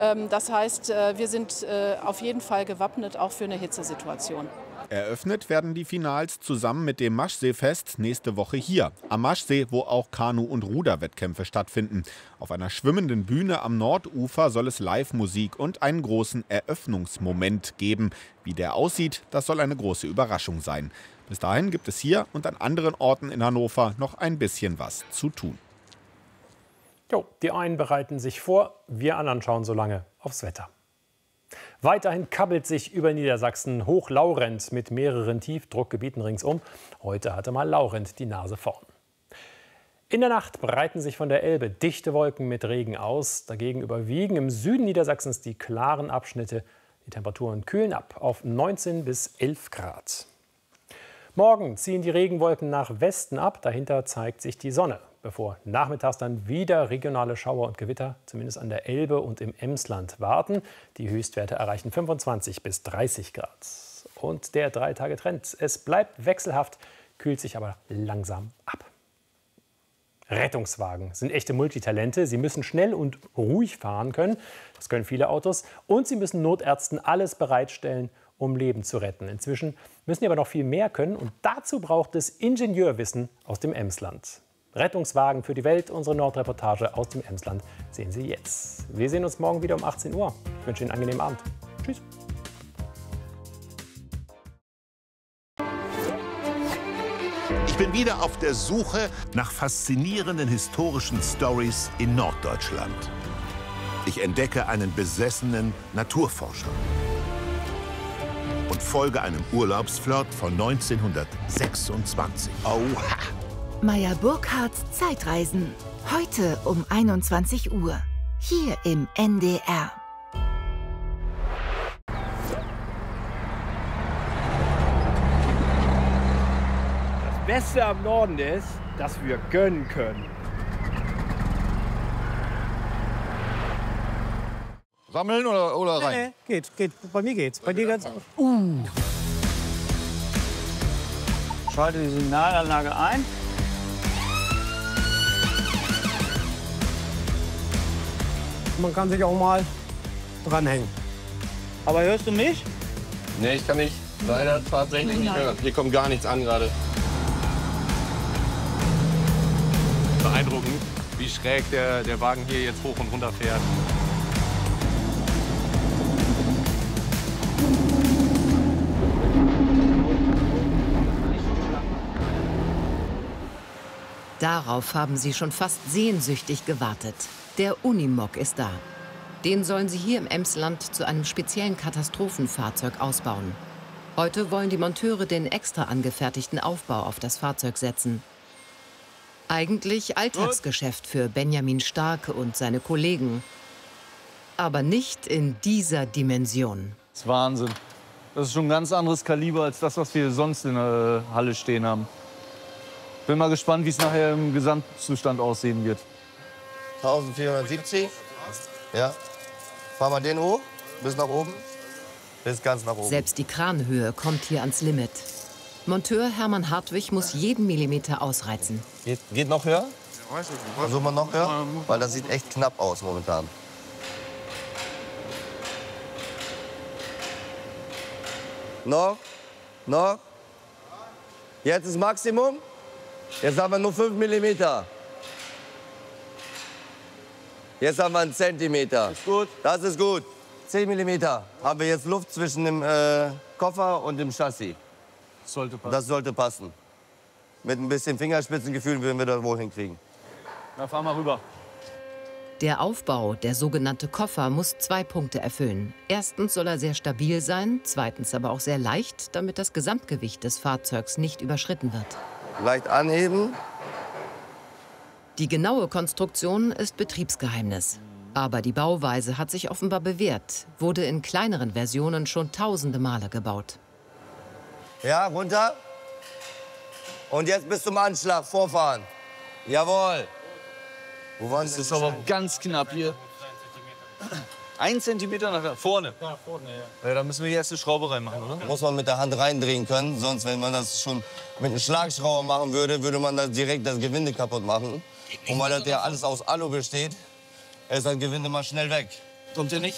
Das heißt, wir sind auf jeden Fall gewappnet, auch für eine Hitzesituation. Eröffnet werden die Finals zusammen mit dem Maschseefest nächste Woche hier. Am Maschsee, wo auch Kanu- und Ruderwettkämpfe stattfinden. Auf einer schwimmenden Bühne am Nordufer soll es Live-Musik und einen großen Eröffnungsmoment geben. Wie der aussieht, das soll eine große Überraschung sein. Bis dahin gibt es hier und an anderen Orten in Hannover noch ein bisschen was zu tun. Jo, die einen bereiten sich vor, wir anderen schauen so lange aufs Wetter. Weiterhin kabbelt sich über Niedersachsen Hochlaurent mit mehreren Tiefdruckgebieten ringsum. Heute hatte mal Laurent die Nase vorn. In der Nacht breiten sich von der Elbe dichte Wolken mit Regen aus. Dagegen überwiegen im Süden Niedersachsens die klaren Abschnitte. Die Temperaturen kühlen ab auf 19 bis 11 Grad. Morgen ziehen die Regenwolken nach Westen ab. Dahinter zeigt sich die Sonne, bevor nachmittags dann wieder regionale Schauer und Gewitter, zumindest an der Elbe und im Emsland, warten. Die Höchstwerte erreichen 25 bis 30 Grad. Und der 3-Tage-Trend. Es bleibt wechselhaft, kühlt sich aber langsam ab. Rettungswagen sind echte Multitalente. Sie müssen schnell und ruhig fahren können. Das können viele Autos. Und sie müssen Notärzten alles bereitstellen, um Leben zu retten. Inzwischen müssen sie aber noch viel mehr können. Und dazu braucht es Ingenieurwissen aus dem Emsland. Rettungswagen für die Welt, unsere Nordreportage aus dem Emsland sehen Sie jetzt. Wir sehen uns morgen wieder um 18 Uhr. Ich wünsche Ihnen einen angenehmen Abend. Tschüss. Ich bin wieder auf der Suche nach faszinierenden historischen Stories in Norddeutschland. Ich entdecke einen besessenen Naturforscher und folge einem Urlaubsflirt von 1926. Oha! Meyer Burkhardts Zeitreisen. Heute um 21 Uhr. Hier im NDR. Das Beste am Norden ist, dass wir gönnen können. Sammeln oder rein? Nee, geht. Bei mir geht's. Bei dir ganz aus. Schalte die Signalanlage ein. Man kann sich auch mal dranhängen. Aber hörst du mich? Nee, ich kann nicht. Leider tatsächlich nicht hören. Hier kommt gar nichts an gerade. Beeindruckend, wie schräg der Wagen hier jetzt hoch und runter fährt. Darauf haben sie schon fast sehnsüchtig gewartet. Der Unimog ist da. Den sollen sie hier im Emsland zu einem speziellen Katastrophenfahrzeug ausbauen. Heute wollen die Monteure den extra angefertigten Aufbau auf das Fahrzeug setzen. Eigentlich Alltagsgeschäft für Benjamin Starke und seine Kollegen. Aber nicht in dieser Dimension. Das ist Wahnsinn. Das ist schon ein ganz anderes Kaliber als das, was wir sonst in der Halle stehen haben. Bin mal gespannt, wie es nachher im Gesamtzustand aussehen wird. 1470. Ja. Fahren wir den hoch, bis nach oben, bis ganz nach oben. Selbst die Kranhöhe kommt hier ans Limit. Monteur Hermann Hartwig muss jeden Millimeter ausreizen. Geht noch höher? Versuchen wir noch höher? Weil das sieht echt knapp aus momentan. Noch? Noch? Jetzt ist Maximum. Jetzt haben wir nur 5 Millimeter. Jetzt haben wir einen Zentimeter. Ist gut. Das ist gut. 10 Millimeter haben wir jetzt Luft zwischen dem Koffer und dem Chassis. Sollte passen. Das sollte passen. Mit ein bisschen Fingerspitzengefühl würden wir das wohl hinkriegen. Na, fahr mal rüber. Der Aufbau, der sogenannte Koffer, muss 2 Punkte erfüllen. Erstens soll er sehr stabil sein, zweitens aber auch sehr leicht, damit das Gesamtgewicht des Fahrzeugs nicht überschritten wird. Leicht anheben. Die genaue Konstruktion ist Betriebsgeheimnis. Aber die Bauweise hat sich offenbar bewährt, wurde in kleineren Versionen schon tausende Male gebaut. Ja, runter. Und jetzt bis zum Anschlag, vorfahren. Jawohl. Wo waren Das ist aber ganz knapp hier. 1 Zentimeter nach vorne. Ja, vorne, ja. Ja, da müssen wir die erste Schraube reinmachen, oder? Muss man mit der Hand reindrehen können. Sonst, wenn man das schon mit einem Schlagschrauber machen würde, würde man das direkt das Gewinde kaputt machen. Und weil das ja alles aus Alu besteht, ist das Gewinde mal schnell weg. Kommt ihr nicht?